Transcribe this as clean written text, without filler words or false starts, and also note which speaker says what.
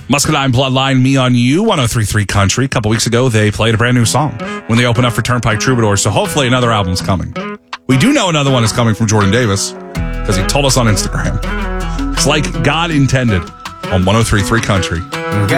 Speaker 1: Muscadine Bloodline, Me on You, 103.3 Country. A couple weeks ago, they played a brand new song when they opened up for Turnpike Troubadours, so hopefully another album's coming. We do know another one is coming from Jordan Davis because he told us on Instagram. It's like God intended on 103.3 Country.